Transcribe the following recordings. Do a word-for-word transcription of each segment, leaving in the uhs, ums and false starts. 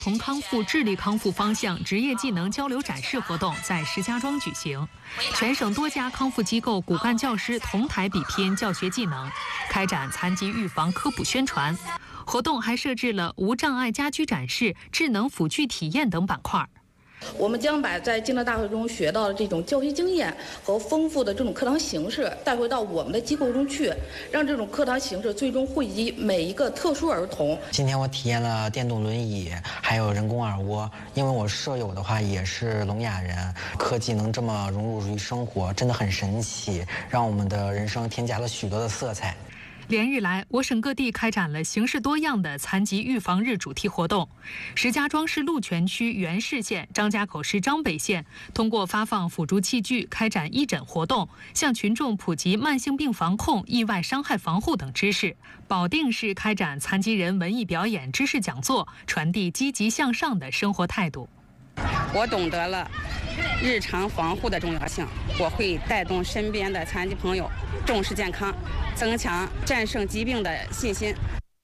从康复、智力康复方向职业技能交流展示活动在石家庄举行，全省多家康复机构骨干教师同台比拼教学技能，开展残疾预防科普宣传。活动还设置了无障碍家居展示、智能辅具体验等板块。 我们将把在进乐大会中学到的这种教学经验和丰富的这种课堂形式带回到我们的机构中去，让这种课堂形式最终惠及每一个特殊儿童。 今天我体验了电动轮椅，还有人工耳蜗。因为我舍友的话也是聋哑人，科技能这么融入于生活，真的很神奇，让我们的人生添加了许多的色彩。 连日来，我省各地开展了形式多样的残疾预防日主题活动。石家庄市鹿泉区元市县、张家口市张北县通过发放辅助器具、开展义诊活动，向群众普及慢性病防控、意外伤害防护等知识。保定市开展残疾人文艺表演知识讲座，传递积极向上的生活态度。 我懂得了日常防护的重要性，我会带动身边的残疾朋友重视健康，增强战胜疾病的信心。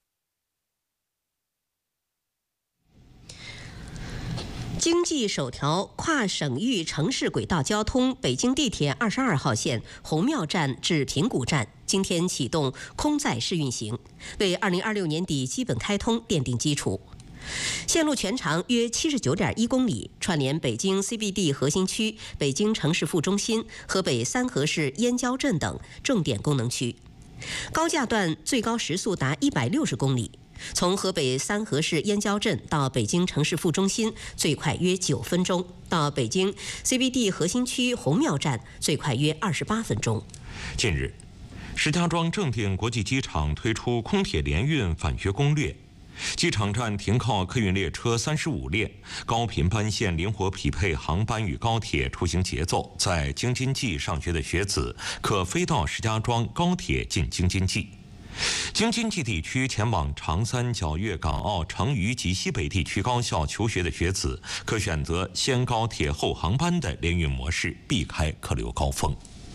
经济首条跨省域城市轨道交通北京地铁二十二号线红庙站至平谷站今天启动空载试运行，为二零二六年底基本开通奠定基础。 线路全长约七十九点一公里，串联北京 C B D 核心区、北京城市副中心、河北三河市燕郊镇等重点功能区。高架段最高时速达一百六十公里，从河北三河市燕郊镇到北京城市副中心最快约九分钟，到北京 C B D 核心区红庙站最快约二十八分钟。 近日，石家庄正定国际机场推出空铁联运返学攻略。 机场站停靠客运列车三十五列，高频班线灵活匹配航班与高铁出行节奏。在京津冀上学的学子可飞到石家庄高铁进京津冀。京津冀地区前往长三角、粤港澳、成渝及西北地区高校求学的学子，可选择先高铁后航班的联运模式，避开客流高峰。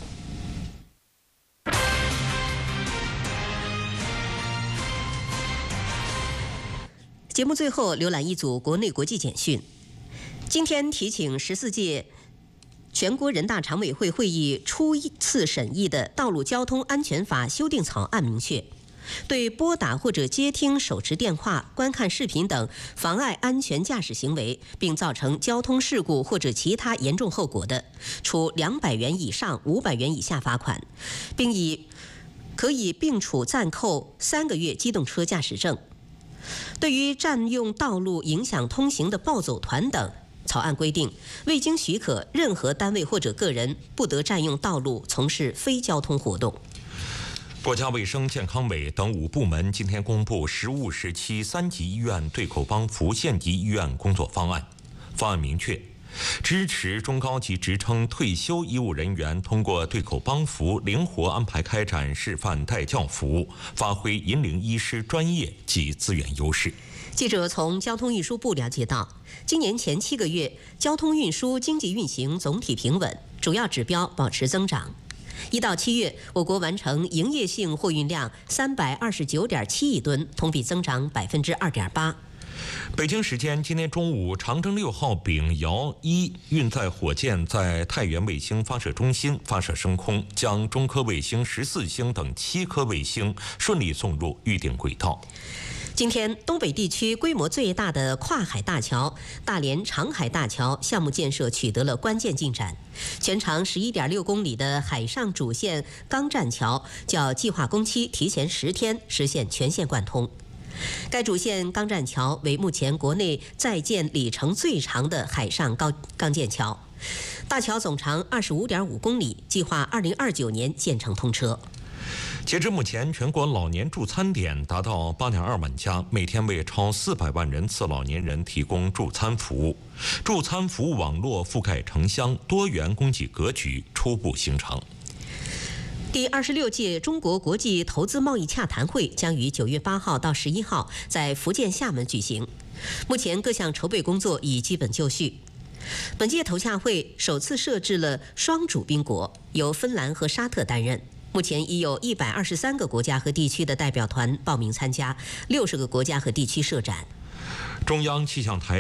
节目最后浏览一组国内国际简讯。今天提请十四届全国人大常委会会议初次审议的《道路交通安全法》修订草案明确，对拨打或者接听手持电话、观看视频等妨碍安全驾驶行为，并造成交通事故或者其他严重后果的，处两百元以上五百元以下罚款，并以可以并处暂扣三个月机动车驾驶证。 对于占用道路影响通行的暴走团等，草案规定，未经许可，任何单位或者个人不得占用道路从事非交通活动。 国家卫生健康委等五部门今天公布十五时期三级医院对口帮扶县级医院工作方案。方案明确，支持中高级职称退休医务人员通过对口帮扶灵活安排开展示范带教服务，发挥引领医师专业及资源优势。 记者从交通运输部了解到，今年前七个月，交通运输经济运行总体平稳，主要指标保持增长。一到七月，我国完成营业性货运量三百二十九点七亿吨，同比增长百分之二点八。 北京时间今天中午，长征六号丙遥一运载火箭在太原卫星发射中心发射升空，将中科卫星十四星等七颗卫星顺利送入预定轨道。 今天，东北地区规模最大的跨海大桥——大连长海大桥项目建设取得了关键进展，全长十一点六公里的海上主线钢栈桥较计划工期提前十天实现全线贯通。 该主线钢栈桥为目前国内在建里程最长的海上高钢建桥，大桥总长二十五点五公里，计划二零二九年建成通车。 截至目前，全国老年助餐点达到八点二万家，每天为超四百万人次老年人提供助餐服务，助餐服务网络覆盖城乡，多元供给格局初步形成。 第二十六届中国国际投资贸易洽谈会将于九月八号到十一号在福建厦门举行。目前各项筹备工作已基本就绪。本届投洽会首次设置了双主宾国，由芬兰和沙特担任。目前已有一百二十三个国家和地区的代表团报名参加，六十个国家和地区设展。 中央气象台。